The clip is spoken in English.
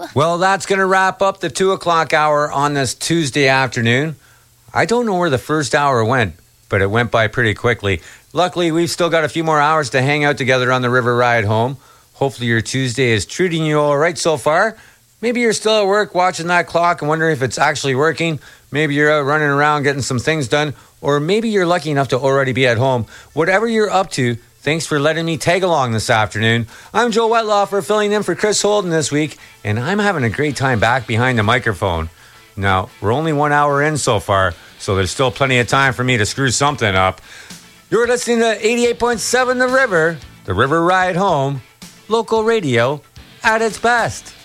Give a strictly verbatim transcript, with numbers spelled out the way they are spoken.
Well, that's going to wrap up the two o'clock hour on this Tuesday afternoon. I don't know where the first hour went, but it went by pretty quickly. Luckily, we've still got a few more hours to hang out together on the river ride home. Hopefully your Tuesday is treating you all right so far. Maybe you're still at work watching that clock and wondering if it's actually working. Maybe you're out running around getting some things done. Or maybe you're lucky enough to already be at home. Whatever you're up to, thanks for letting me tag along this afternoon. I'm Joe Wetlaufer, filling in for Chris Holden this week, and I'm having a great time back behind the microphone. Now, we're only one hour in so far, so there's still plenty of time for me to screw something up. You're listening to eighty-eight point seven The River, The River Ride Home, local radio at its best.